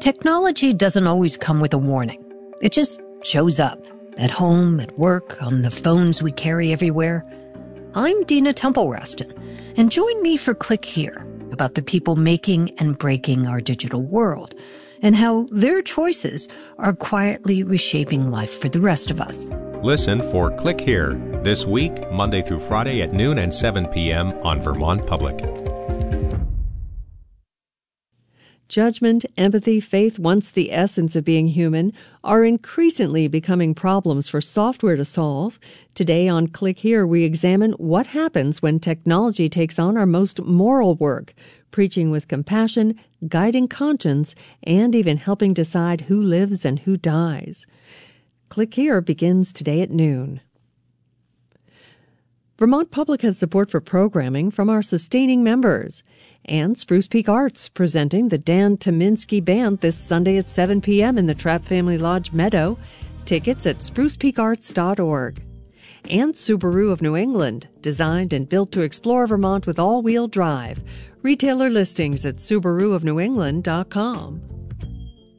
Technology doesn't always come with a warning. It just shows up at home, at work, on the phones we carry everywhere. I'm Dina Temple-Raston, and join me for Click Here about the people making and breaking our digital world and how their choices are quietly reshaping life for the rest of us. Listen for Click Here this week, Monday through Friday at noon and 7 p.m. on Vermont Public. Judgment, empathy, faith, once the essence of being human, are increasingly becoming problems for software to solve. Today on Click Here, we examine what happens when technology takes on our most moral work, preaching with compassion, guiding conscience, and even helping decide who lives and who dies. Click Here begins today at noon. Vermont Public has support for programming from our sustaining members. And Spruce Peak Arts presenting the Dan Tyminski Band this Sunday at 7 p.m. in the Trapp Family Lodge Meadow. Tickets at sprucepeakarts.org. And Subaru of New England, designed and built to explore Vermont with all-wheel drive. Retailer listings at subaruofnewengland.com.